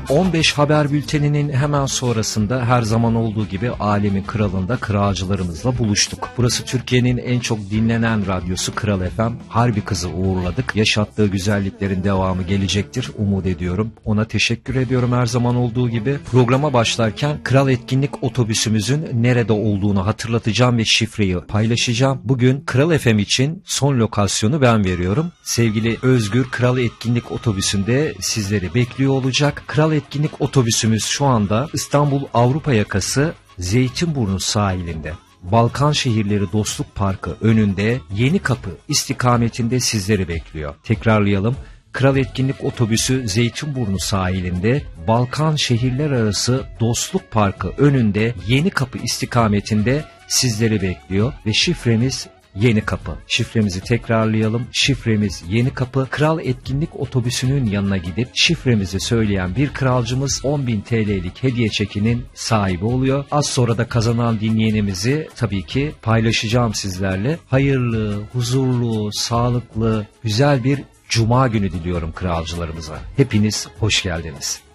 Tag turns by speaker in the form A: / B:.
A: 15 haber bülteninin hemen sonrasında her zaman olduğu gibi alemin kralında kralcılarımızla buluştuk. Burası Türkiye'nin en çok dinlenen radyosu Kral FM. Harbi kızı uğurladık. Yaşattığı güzelliklerin devamı gelecektir. Umut ediyorum. Ona teşekkür ediyorum her zaman olduğu gibi. Programa başlarken Kral Etkinlik otobüsümüzün nerede olduğunu hatırlatacağım ve şifreyi paylaşacağım. Bugün Kral FM için son lokasyonu ben veriyorum. Sevgili Özgür Kral Etkinlik otobüsünde sizleri bekliyor olacak. Kral Etkinlik otobüsümüz şu anda İstanbul Avrupa yakası Zeytinburnu sahilinde. Balkan Şehirleri Dostluk Parkı önünde Yenikapı istikametinde sizleri bekliyor. Tekrarlayalım. Kral Etkinlik otobüsü Zeytinburnu sahilinde Balkan Şehirler Arası Dostluk Parkı önünde Yenikapı istikametinde sizleri bekliyor ve şifremiz Yenikapı. Şifremizi tekrarlayalım. Şifremiz Yenikapı. Kral Etkinlik otobüsünün yanına gidip şifremizi söyleyen bir kralcımız 10.000 TL'lik hediye çekinin sahibi oluyor. Az sonra da kazanan dinleyenimizi tabii ki paylaşacağım sizlerle. Hayırlı, huzurlu, sağlıklı, güzel bir Cuma günü diliyorum kralcılarımıza. Hepiniz hoş geldiniz.